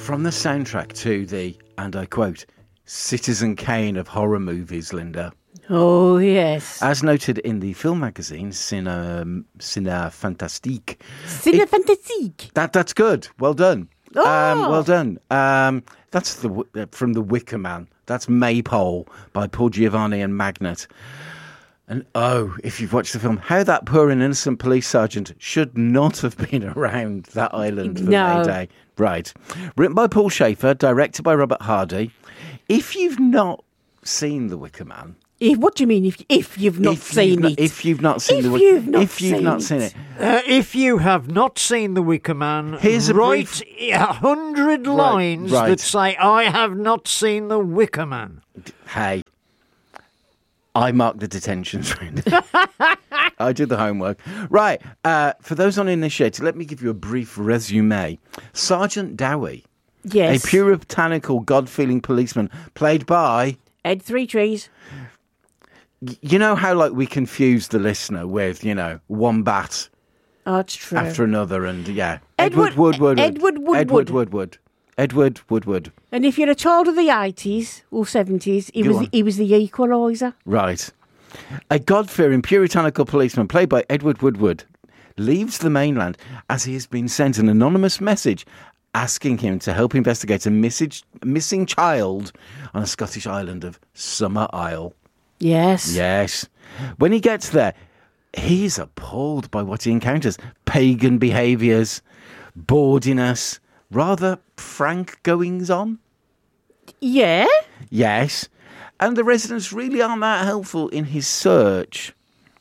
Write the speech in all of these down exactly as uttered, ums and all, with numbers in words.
From the soundtrack to the, and I quote, Citizen Kane of horror movies, Linda. Oh, yes. As noted in the film magazine, Cine, Cine Fantastique. Cine it, Fantastique. That, that's good. Well done. Oh. Um, well done. Um, that's the from The Wicker Man. That's Maypole by Paul Giovanni and Magnet. And oh, if you've watched the film, how that poor and innocent police sergeant should not have been around that island for No. Mayday. Right. Written by Paul Schaefer, directed by Robert Hardy. If you've not seen The Wicker Man... If, what do you mean, if if you've not if seen you've not, it? If you've not seen If The Wicker you've not If you've seen not it. seen it... Uh, if you have not seen The Wicker Man, Here's a write brief- a hundred lines right. that say, I have not seen The Wicker Man. Hey, I marked the detentions round. I did the homework. Right, uh, for those uninitiated, let me give you a brief resume. Sergeant Dowie, Yes. a puritanical, God-feeling policeman, played by... Ed Three Trees. You know how, like, we confuse the listener with, you know, one bat Oh, it's true. after another, and, yeah. Edward- Woodward. Edward Woodward. Edward Woodward. Edward Woodward. And if you're a child of the eighties or seventies, he Go was on. he was the equaliser. Right. A God-fearing, puritanical policeman, played by Edward Woodward, leaves the mainland as he has been sent an anonymous message asking him to help investigate a missage, missing child on a Scottish island of Summer Isle. Yes. Yes. When he gets there, he's appalled by what he encounters. Pagan behaviours, bawdiness, rather frank goings-on. Yeah. Yes. And the residents really aren't that helpful in his search.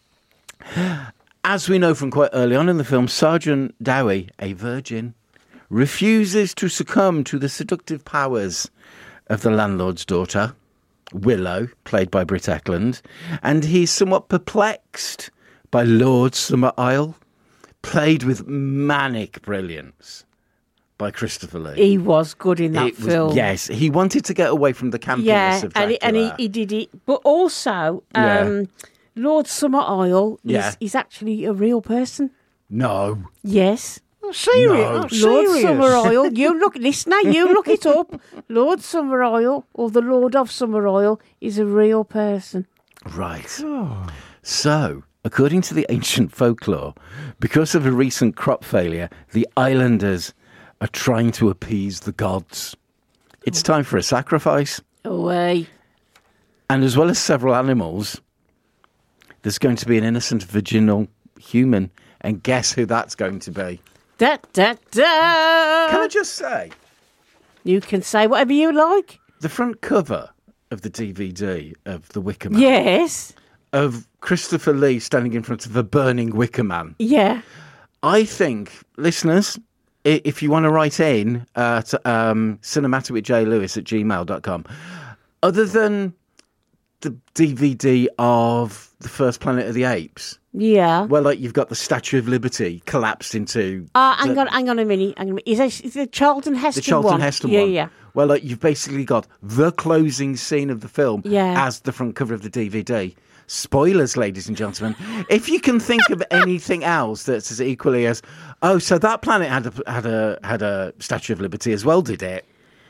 As we know from quite early on in the film, Sergeant Dowie, a virgin, refuses to succumb to the seductive powers of the landlord's daughter, Willow, played by Britt Eklund, and he's somewhat perplexed by Lord Summer Isle, played with manic brilliance by Christopher Lee. He was good in that It was- film. yes, he wanted to get away from the campiness Yeah, of and, Dracula. he, and he, he did it. But also, Yeah. um, Lord Summer Isle is, Yeah. is actually a real person. No. Yes. Oh, serious? No. Oh, Lord serious? Summer Isle. You look, listener, you look it up. Lord Summer Isle, or the Lord of Summer Isle, is a real person. Right. So, according to the ancient folklore, because of a recent crop failure, the islanders are trying to appease the gods. It's time for a sacrifice. Away. And as well as several animals, there's going to be an innocent virginal human. And guess who that's going to be? Da, da, da. Can I just say, You can say whatever you like. the front cover of the D V D of The Wicker Man, Yes. of Christopher Lee standing in front of a burning wicker man. Yeah. I think, listeners, i- if you want to write in uh, to um, cinematicwithjlewis at gmail dot com, other than the D V D of The First Planet of the Apes, Yeah. well, like you've got the Statue of Liberty collapsed into Uh, hang the, on, hang on a minute. Hang on a minute. Is it, is it Charlton Heston the Charlton one? Heston yeah, one. Yeah, Well, like you've basically got the closing scene of the film Yeah. as the front cover of the D V D. Spoilers, ladies and gentlemen. If you can think of anything else that's as equally as, oh, so that planet had a had a had a Statue of Liberty as well, did it?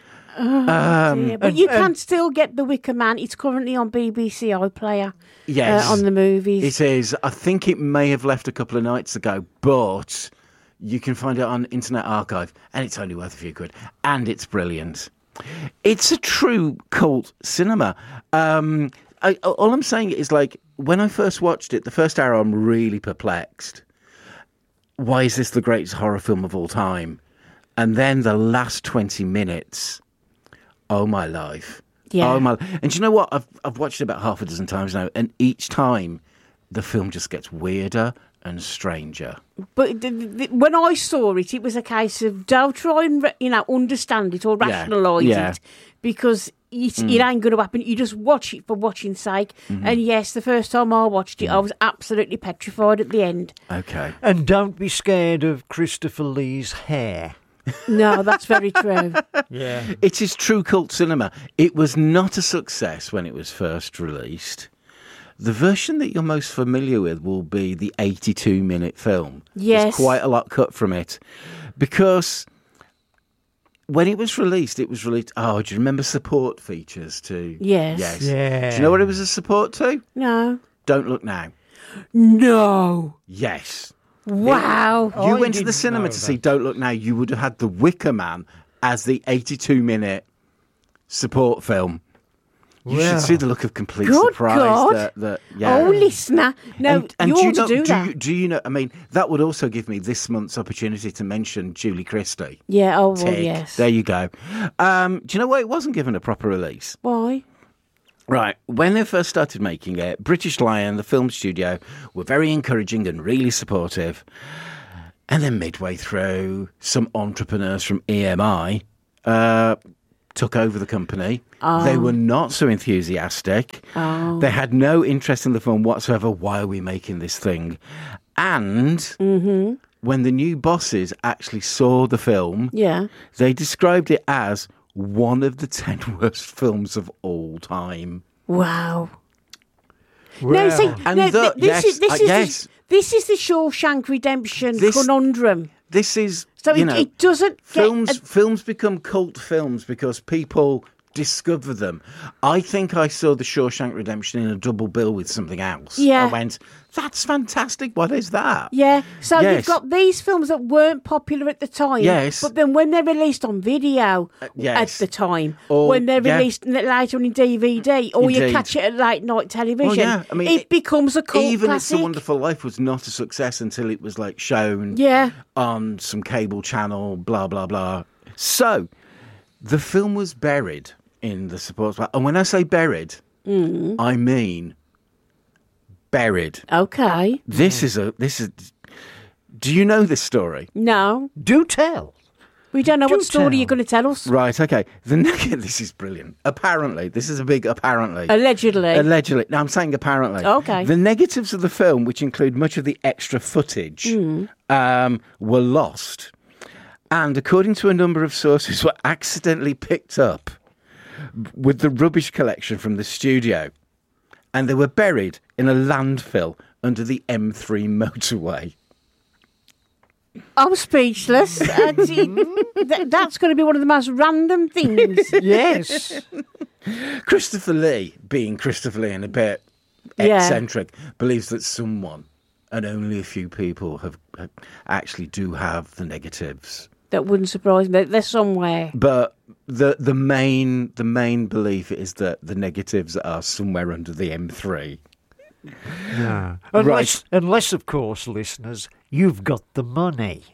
Um, yeah. But you can still get The Wicker Man. It's currently on B B C iPlayer. Yes, Uh, on the movies. It is. I think it may have left a couple of nights ago, but you can find it on Internet Archive, and it's only worth a few quid, and it's brilliant. It's a true cult cinema. Um, I, all I'm saying is, like, when I first watched it, the first hour, I'm really perplexed. Why is this the greatest horror film of all time? And then the last twenty minutes, oh my life. Yeah. Oh my! And do you know what? I've I've watched it about half a dozen times now, and each time the film just gets weirder and stranger. But the, the, when I saw it, it was a case of don't try and re- you know understand it or Yeah, rationalise yeah. it because it, it ain't going to happen. You just watch it for watching's sake. Mm-hmm. And yes, the first time I watched it, I was absolutely petrified at the end. Okay. And don't be scared of Christopher Lee's hair. No, that's very true. Yeah. It is true cult cinema. It was not a success when it was first released. The version that you're most familiar with will be the eighty-two minute film. Yes. There's quite a lot cut from it. Because when it was released, it was released. Oh, do you remember support features too? Yes. Yes. Yeah. Do you know what it was a support to? No. Don't Look Now. No. Yes. Wow. You I went to the didn't cinema know to that. see Don't Look Now, you would have had The Wicker Man as the eighty-two minute support film. You Wow. should see the look of complete Good surprise. God. That, that, yeah. Oh, listener. No, And, and you do you ought know? to do do, that. you, do you know? I mean, that would also give me this month's opportunity to mention Julie Christie. Yeah, oh, well, Tick. yes. There you go. Um, do you know why it wasn't given a proper release? Why? Right, when they first started making it, British Lion, the film studio, were very encouraging and really supportive. And then midway through, some entrepreneurs from E M I uh, took over the company. They were not so enthusiastic. Oh. They had no interest in the film whatsoever. Why are we making this thing? And when the new bosses actually saw the film, Yeah. they described it as one of the ten worst films of all time. Wow. Well, No, see, And no, the- th- this yes, is this uh, is yes. the, this is the Shawshank Redemption This- conundrum. This is, So you it, know, it doesn't films. get. A, films become cult films because people discover them. I think I saw The Shawshank Redemption in a double bill with something else. Yeah. I went, that's fantastic. What is that? yeah, so Yes. you've got these films that weren't popular at the time. Yes. But then when they're released on video yes. at the time, Or- when they're yeah. released n- later on in D V D, or you Indeed. catch it at late night television, Well, yeah, I mean, it, it- becomes a cult Even classic. It's a Wonderful Life was not a success until it was like shown Yeah. on some cable channel, blah, blah, blah. So the film was buried in the support. And when I say buried, Mm. I mean buried. Okay. This is a, this is, do you know this story? No, do tell. we don't know Do what story tell. you're going to tell us. Right, okay. The neg- This is brilliant. Apparently, this is a big apparently. Allegedly. Allegedly. No, I'm saying apparently. Okay. The negatives of the film, which include much of the extra footage, Hmm. um, were lost. And according to a number of sources, were accidentally picked up with the rubbish collection from the studio. And they were buried in a landfill under the M three motorway. I'm speechless. Uh, th- that's going to be one of the most random things. Yes. Christopher Lee, being Christopher Lee and a bit Yeah. eccentric, believes that someone, and only a few people, have, have actually do have the negatives. That wouldn't surprise me. They're somewhere. But the the main the main belief is that the negatives are somewhere under the M three. Yeah. Unless, unless, of course, listeners, you've got the money.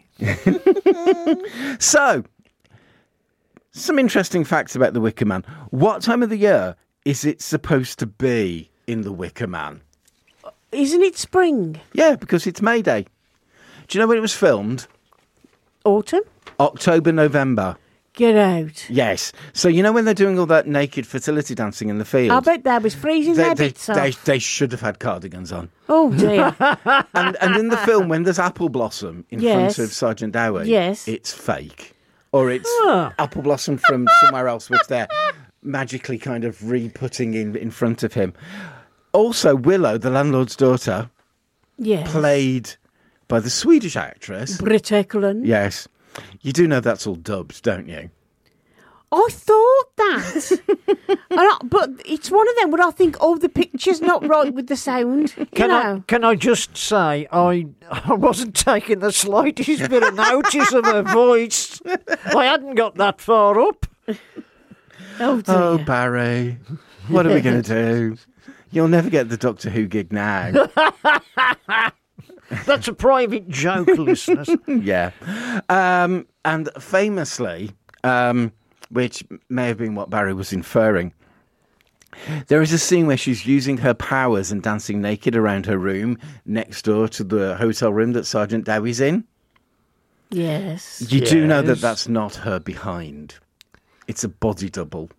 So, some interesting facts about the Wicker Man. What time of the year is it supposed to be in the Wicker Man? Isn't it spring? Yeah, because it's May Day. Do you know when it was filmed? Autumn? October, November. Get out. Yes. So you know when they're doing all that naked fertility dancing in the field? I bet that was freezing they, their they, bits they, off. they should have had cardigans on. Oh, dear. And and in the film, when there's apple blossom in Yes. front of Sergeant Dowie, Yes. it's fake. Or it's Huh. apple blossom from somewhere else, which they're magically kind of re-putting in, in front of him. Also, Willow, the landlord's daughter, Yes. played by the Swedish actress. Britt Eklund. Yes. You do know that's all dubbed, don't you? I thought that. And I, but it's one of them where I think, oh, the picture's not right with the sound. You Can know. I can I just say I I wasn't taking the slightest bit of notice of her voice. I hadn't got that far up. Oh, dear. Oh, Barry, what are we going to do? You'll never get the Doctor Who gig now. That's a private joke, listeners. Yeah. Um, and famously, um, which may have been what Barry was inferring, there is a scene where she's using her powers and dancing naked around her room next door to the hotel room that Sergeant Dowie's in. Yes. You do know that Yes. that's not her behind. It's a body double.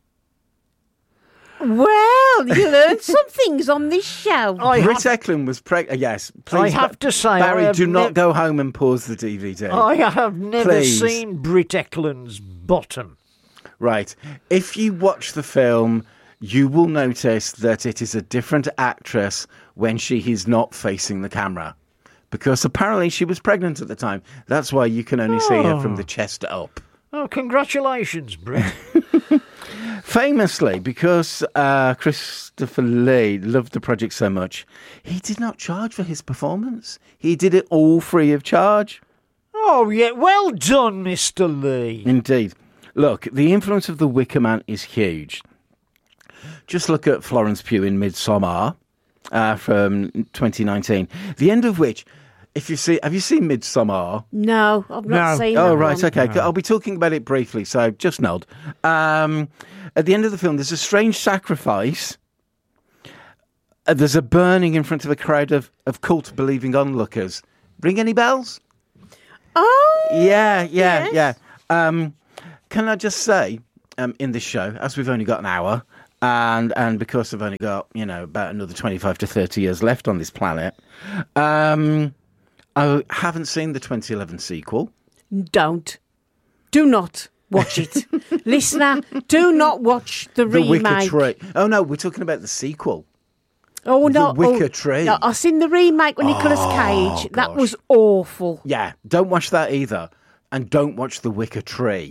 Well, you learned some things on this show. I Britt have, Eklund was pregnant. Yes, please. I have to say, I Barry, have do not nev- go home and pause the D V D. I have never Please. seen Britt Eklund's bottom. Right. If you watch the film, you will notice that it is a different actress when she is not facing the camera. Because apparently she was pregnant at the time. That's why you can only see her from the chest up. Oh, congratulations, Brett. Famously, because uh, Christopher Lee loved the project so much, he did not charge for his performance. He did it all free of charge. Oh, yeah, well done, Mister Lee. Indeed. Look, the influence of The Wicker Man is huge. Just look at Florence Pugh in Midsommar uh, from twenty nineteen. The end of which, if you see, have you seen Midsommar? No, I've not No. seen Oh, that right, one. okay. I'll be talking about it briefly, so just nod. Um, at the end of the film, there's a strange sacrifice. Uh, there's a burning in front of a crowd of, of cult-believing onlookers. Ring any bells? Oh, Yeah, yeah, Yes. yeah. Um, can I just say, um, in this show, as we've only got an hour, and and because I've only got, you know, about another twenty-five to thirty years left on this planet, um, I haven't seen the twenty eleven sequel. don't. Do not watch it. Listener, do not watch the, The remake. Wicker Tree. Oh, no, we're talking about the sequel. Oh, The no. Wicker oh, Tree. No, I've seen the remake with Nicolas Oh, Cage. That gosh. was awful. Yeah, don't watch that either. And don't watch The Wicker Tree.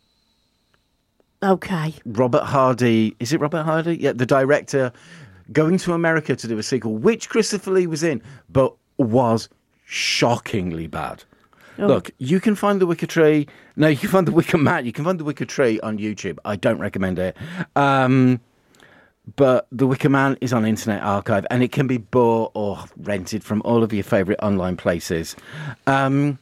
Okay. Robert Hardy, is it Robert Hardy? Yeah, the director going to America to do a sequel, which Christopher Lee was in, but was shockingly bad. Oh. Look, you can find The Wicker Tree. No, you can find The Wicker Man. You can find The Wicker Tree on YouTube. I don't recommend it. Um, but The Wicker Man is on Internet Archive, and it can be bought or rented from all of your favourite online places. Um,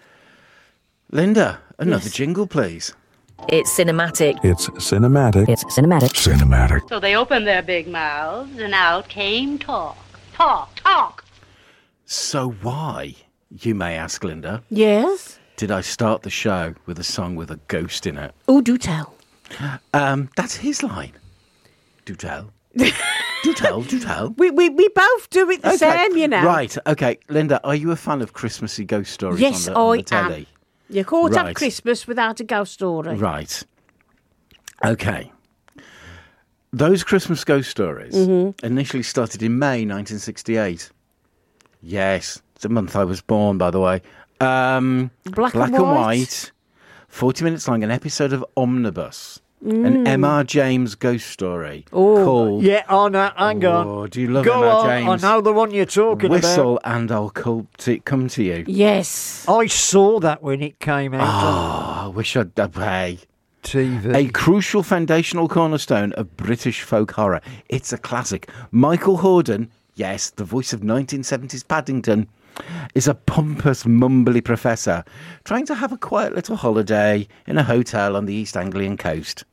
Linda, another Yes. jingle, please. It's cinematic. It's cinematic. It's cinematic. Cinematic. So they opened their big mouths, and out came talk. Talk, talk. So why, you may ask, Linda, Yes? did I start the show with a song with a ghost in it? Oh, do tell. Um, that's his line. Do tell. do tell, do tell. We, we, we both do it the Okay, same, you know. Right, okay. Linda, are you a fan of Christmassy ghost stories Yes, on the, on I the telly? am. You can't have Right. Christmas without a ghost story. Right. Okay. Those Christmas ghost stories Mm-hmm. initially started in May nineteen sixty-eight. Yes, it's the month I was born, by the way. Um, Black and white. forty minutes long, an episode of Omnibus, an M R James ghost story Mm. Oh, called Yeah, oh no, hang on. Oh, do you love Go M R on, James? I know the one you're talking Whistle and I'll call to come to you. Yes. about. I saw that when it came out Oh, I wish I'd uh, hey. on T V. A crucial foundational cornerstone of British folk horror. It's a classic. Michael Hordern, yes, the voice of nineteen seventies Paddington, is a pompous, mumbly professor trying to have a quiet little holiday in a hotel on the East Anglian coast.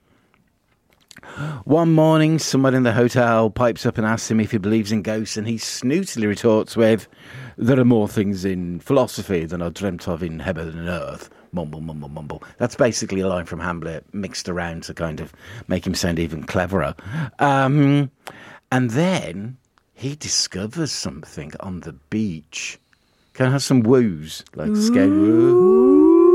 One morning, someone in the hotel pipes up and asks him if he believes in ghosts, and he snootily retorts with, "There are more things in philosophy than are dreamt of in heaven and earth." Mumble, mumble, mumble. That's basically a line from Hamlet mixed around to kind of make him sound even cleverer. Um, and then he discovers something on the beach. Can I have some woos? Like scary woo.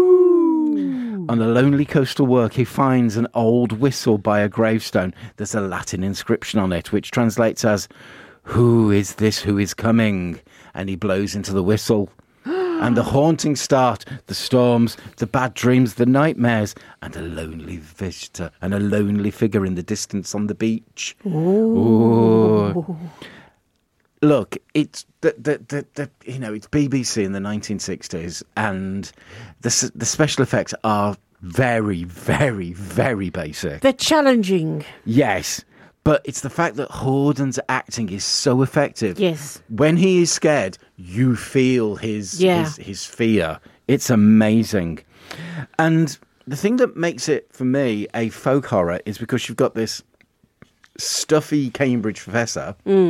On a lonely coastal work, he finds an old whistle by a gravestone. There's a Latin inscription on it, which translates as, "Who is this who is coming?" And he blows into the whistle. And the hauntings start, the storms, the bad dreams, the nightmares, and a lonely visitor and a lonely figure in the distance on the beach. Ooh. Look, it's the, the, the, the you know it's B B C in the nineteen sixties, and the s- the special effects are very, very, very basic. They're challenging. Yes, but it's the fact that Hordern's acting is so effective. Yes. When he is scared, you feel his Yeah. his, his fear. It's amazing. And the thing that makes it, for me, a folk horror is because you've got this stuffy Cambridge professor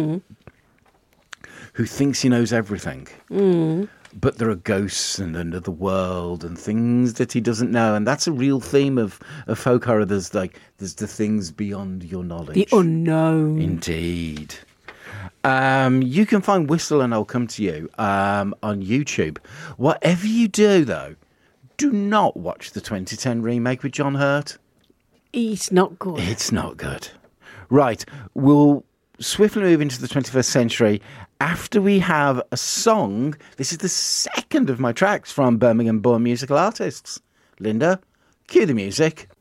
who thinks he knows everything. But there are ghosts and another world and things that he doesn't know. And that's a real theme of, of folk horror. There's like there's the things beyond your knowledge. The unknown. Indeed. Um, you can find Whistle and I'll Come to You um, on YouTube. Whatever you do, though, do not watch the twenty ten remake with John Hurt. It's not good. It's not good. Right, we'll swiftly move into the twenty-first century after we have a song. This is the second of my tracks from Birmingham born musical artists. Linda, Cue the music.